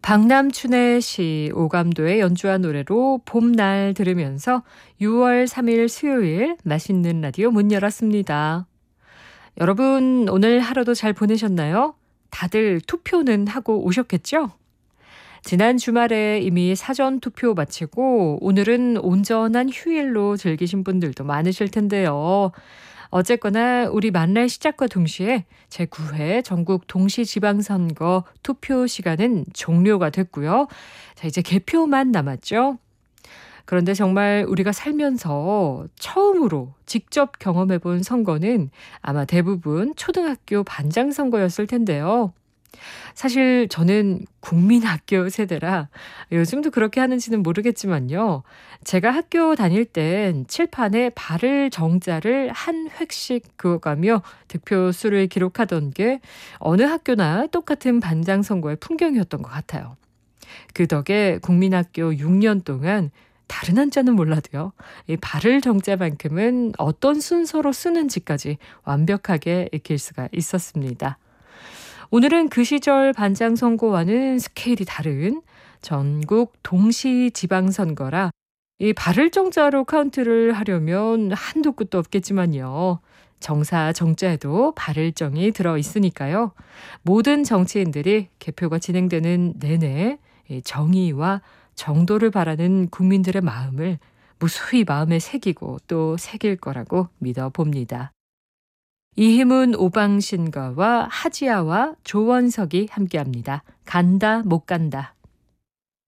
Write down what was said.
박남춘의 시 오감도의 연주한 노래로 봄날 들으면서 6월 3일 수요일 맛있는 라디오 문 열었습니다. 여러분 오늘 하루도 잘 보내셨나요? 다들 투표는 하고 오셨겠죠? 지난 주말에 이미 사전 투표 마치고 오늘은 온전한 휴일로 즐기신 분들도 많으실 텐데요. 어쨌거나 우리 만날 시작과 동시에 제9회 전국 동시지방선거 투표 시간은 종료가 됐고요. 자, 이제 개표만 남았죠. 그런데 정말 우리가 살면서 처음으로 직접 경험해 본 선거는 아마 대부분 초등학교 반장 선거였을 텐데요. 사실 저는 국민학교 세대라 요즘도 그렇게 하는지는 모르겠지만요. 제가 학교 다닐 땐 칠판에 발을 정자를 한 획씩 그어가며 득표수를 기록하던 게 어느 학교나 똑같은 반장 선거의 풍경이었던 것 같아요. 그 덕에 국민학교 6년 동안 다른 한자는 몰라도요. 이 발을 정자만큼은 어떤 순서로 쓰는지까지 완벽하게 익힐 수가 있었습니다. 오늘은 그 시절 반장 선거와는 스케일이 다른 전국 동시지방선거라 이 발을 정자로 카운트를 하려면 한도 끝도 없겠지만요. 정사 정자에도 발을 정이 들어 있으니까요. 모든 정치인들이 개표가 진행되는 내내 이 정의와 정도를 바라는 국민들의 마음을 무수히 마음에 새기고 또 새길 거라고 믿어봅니다. 이희문 오방신가와 하지아와 조원석이 함께합니다. 간다 못 간다.